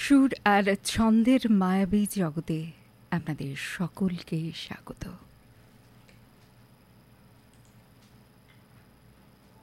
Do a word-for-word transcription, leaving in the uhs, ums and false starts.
সুর আর ছন্দের মায়াবী জগতে আপনাদের সকলকে স্বাগত।